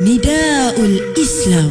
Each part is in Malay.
Nidaul Islam.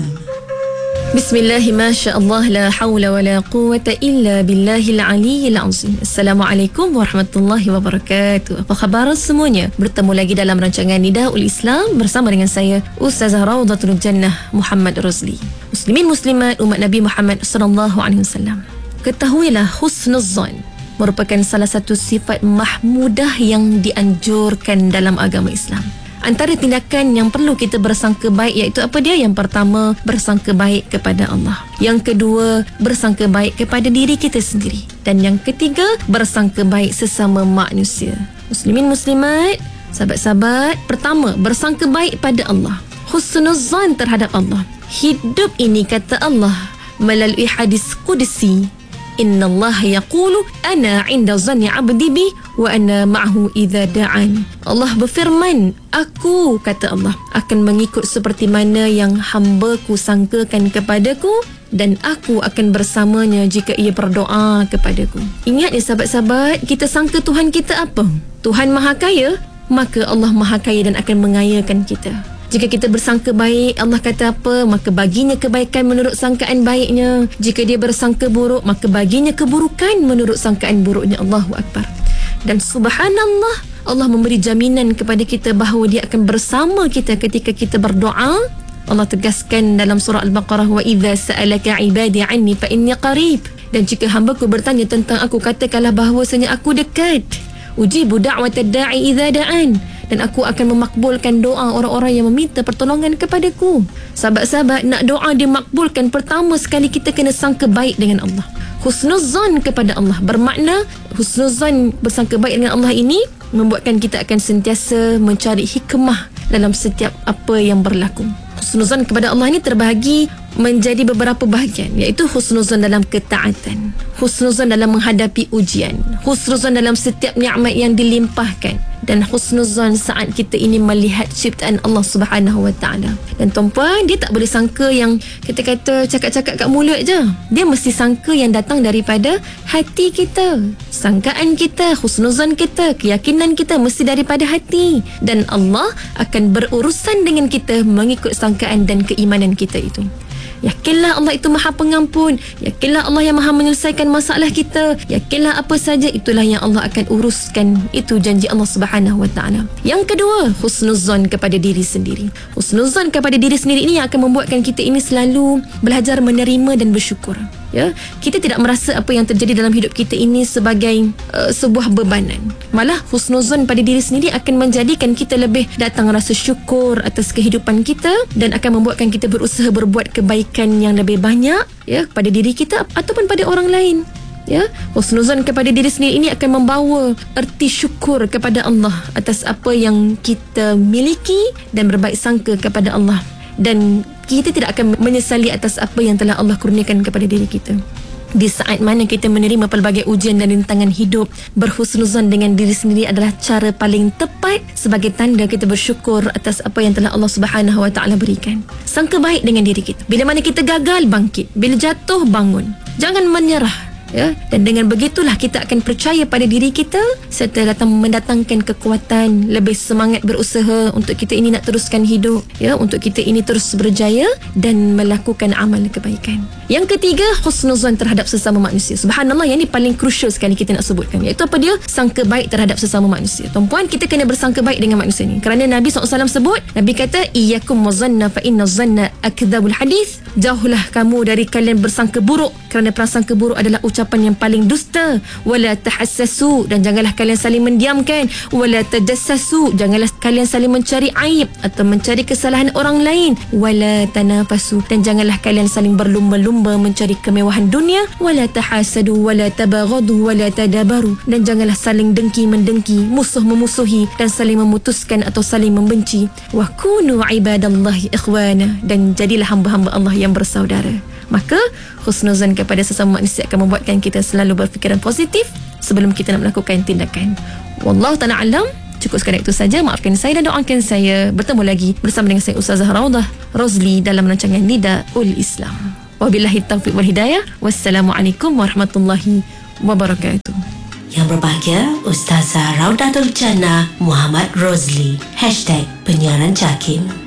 Bismillah, masya-Allah, la haula wala quwwata illa billahil aliyyil azim. Assalamualaikum warahmatullahi wabarakatuh. Apa khabar semuanya? Bertemu lagi dalam rancangan Nidaul Islam bersama dengan saya Ustazah Raudatul Jannah Muhammad Rozli. Muslimin muslimat umat Nabi Muhammad sallallahu alaihi wasallam. Ketahuilah, husnuzan merupakan salah satu sifat mahmudah yang dianjurkan dalam agama Islam. Antara tindakan yang perlu kita bersangka baik iaitu apa dia? Yang pertama, bersangka baik kepada Allah. Yang kedua, bersangka baik kepada diri kita sendiri. Dan yang ketiga, bersangka baik sesama manusia. Muslimin muslimat, sahabat-sahabat, pertama, bersangka baik pada Allah. Husnuzan terhadap Allah. Hidup ini, kata Allah melalui hadis qudsi, Inna Allah yaqulu ana inda zanni abdi bi wa ana ma'hu idza da'an. Allah berfirman, aku, kata Allah, akan mengikut seperti mana yang hamba-Ku sangkakan kepadaku, dan aku akan bersamanya jika ia berdoa kepadaku. Ingat ya sahabat-sahabat, kita sangka Tuhan kita apa? Tuhan Maha Kaya, maka Allah Maha Kaya dan akan mengayakan kita. Jika kita bersangka baik, Allah kata apa? Maka baginya kebaikan menurut sangkaan baiknya. Jika dia bersangka buruk, maka baginya keburukan menurut sangkaan buruknya. Allahu Akbar. Dan subhanallah, Allah memberi jaminan kepada kita bahawa dia akan bersama kita ketika kita berdoa. Allah tegaskan dalam surah Al-Baqarah, wa idza sa'alaka 'ibadi 'anni fa inni qarib. Dan jika hamba-Ku bertanya tentang aku, katakanlah bahawasanya aku dekat. Ujibu da'watad da'i idza da'an. Dan aku akan memakbulkan doa orang-orang yang meminta pertolongan kepadaku. Sahabat-sahabat, nak doa dimakbulkan, pertama sekali kita kena sangka baik dengan Allah. Husnuzan kepada Allah bermakna, husnuzan bersangka baik dengan Allah ini membuatkan kita akan sentiasa mencari hikmah dalam setiap apa yang berlaku. Husnuzan kepada Allah ini terbahagi menjadi beberapa bahagian, iaitu husnuzan dalam ketaatan, husnuzan dalam menghadapi ujian, husnuzan dalam setiap nikmat yang dilimpahkan, dan husnuzan saat kita ini melihat ciptaan Allah Subhanahu Wa Taala. Dan tuan-puan, dia tak boleh sangka yang kita kata cakap-cakap kat mulut je. Dia mesti sangka yang datang daripada hati kita. Sangkaan kita, husnuzan kita, keyakinan kita mesti daripada hati. Dan Allah akan berurusan dengan kita mengikut sangkaan dan keimanan kita itu. Yakinlah Allah itu Maha Pengampun. Yakinlah Allah yang Maha menyelesaikan masalah kita. Yakinlah apa saja, itulah yang Allah akan uruskan. Itu janji Allah Subhanahu Wa Taala. Yang kedua, husnuzan kepada diri sendiri. Husnuzan kepada diri sendiri ini yang akan membuatkan kita ini selalu belajar menerima dan bersyukur. Ya, kita tidak merasa apa yang terjadi dalam hidup kita ini sebagai sebuah bebanan. Malah husnuzan pada diri sendiri akan menjadikan kita lebih datang rasa syukur atas kehidupan kita, dan akan membuatkan kita berusaha berbuat kebaikan yang lebih banyak, ya, pada diri kita ataupun pada orang lain. Ya, husnuzan kepada diri sendiri ini akan membawa erti syukur kepada Allah atas apa yang kita miliki dan berbaik sangka kepada Allah, dan kita tidak akan menyesali atas apa yang telah Allah kurniakan kepada diri kita. Di saat mana kita menerima pelbagai ujian dan rintangan hidup, berhusnuzan dengan diri sendiri adalah cara paling tepat sebagai tanda kita bersyukur atas apa yang telah Allah Subhanahu Wa Taala berikan. Sangka baik dengan diri kita. Bila mana kita gagal, bangkit. Bila jatuh, bangun. Jangan menyerah. Ya, dan dengan begitulah kita akan percaya pada diri kita serta mendatangkan kekuatan, lebih semangat berusaha untuk kita ini nak teruskan hidup, ya, untuk kita ini terus berjaya dan melakukan amal kebaikan. Yang ketiga, husnuzan terhadap sesama manusia. Subhanallah, yang ini paling crucial sekali kita nak sebutkan, iaitu apa dia? Sangka baik terhadap sesama manusia. Tuan-puan, kita kena bersangka baik dengan manusia ni. Kerana Nabi SAW sebut, Nabi kata, iyyakum wazanna fa inna zanna akdzabul hadis. Jauhlah kamu dari kalian bersangka buruk, kerana prasangka buruk adalah ucapan yang paling dusta. Wala tahassasu, dan janganlah kalian saling mendiamkan. Wala tajassasu, janganlah kalian saling mencari aib atau mencari kesalahan orang lain. Wala tanafasu, dan janganlah kalian saling berlumba-lumba mencari kemewahan dunia. Wala tahasadu wala tabaghadu wala tadabaru, dan janganlah saling dengki-mendengki, musuh-memusuhi, dan saling memutuskan atau saling membenci. Wa kunu ibadallahi ikhwana, dan jadilah hamba-hamba Allah yang bersaudara. Maka husnuzan kepada sesama manusia akan membuatkan kita selalu berfikiran positif sebelum kita nak melakukan tindakan. Wallahu ta'ala alam. Cukup sekadar itu saja. Maafkan saya dan doakan saya bertemu lagi bersama dengan saya Ustazah Raudah Rozli dalam rancangan Nidaul Islam. Wabillahi taufiq wal hidayah. Wassalamualaikum warahmatullahi wabarakatuh. Yang berbahagia, Ustazah Raudatul Jannah Muhammad Rozli #penyiaran JAKIM.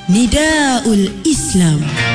Nidaul Islam.